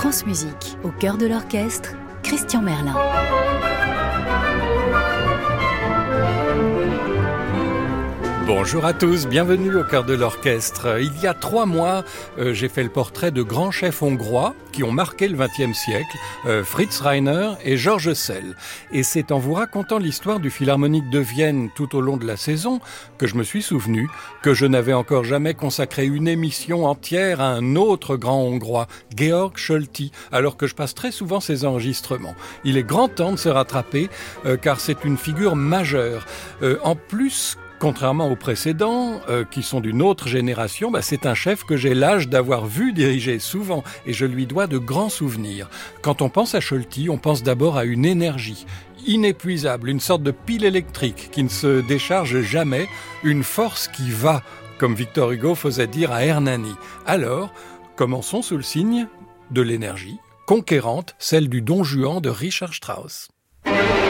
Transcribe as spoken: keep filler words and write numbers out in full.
France Musique, au cœur de l'orchestre, Christian Merlin. Bonjour à tous, bienvenue au cœur de l'orchestre. Il y a trois mois, euh, j'ai fait le portrait de grands chefs hongrois qui ont marqué le vingtième siècle, euh, Fritz Reiner et Georges Szell. Et c'est en vous racontant l'histoire du Philharmonique de Vienne tout au long de la saison que je me suis souvenu que je n'avais encore jamais consacré une émission entière à un autre grand hongrois, Georg Solti, alors que je passe très souvent ses enregistrements. Il est grand temps de se rattraper, euh, car c'est une figure majeure. Euh, en plus, contrairement aux précédents, euh, qui sont d'une autre génération, bah, c'est un chef que j'ai l'âge d'avoir vu diriger souvent et je lui dois de grands souvenirs. Quand on pense à Solti, on pense d'abord à une énergie inépuisable, une sorte de pile électrique qui ne se décharge jamais, une force qui va, comme Victor Hugo faisait dire à Hernani. Alors, commençons sous le signe de l'énergie conquérante, celle du Don Juan de Richard Strauss.